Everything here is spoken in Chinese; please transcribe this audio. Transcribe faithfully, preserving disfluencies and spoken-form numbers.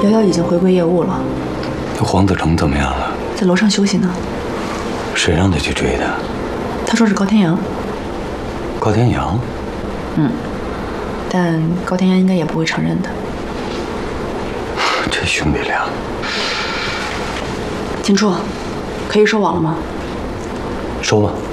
瑶瑶已经回归业务了。 那黄子成怎么样了？ 在楼上休息呢。 谁让他去追的？ 他说是高天阳。 高天阳？ 嗯。但高天阳应该也不会承认的。 这兄弟俩。 秦初，可以收网了吗？ 收吧。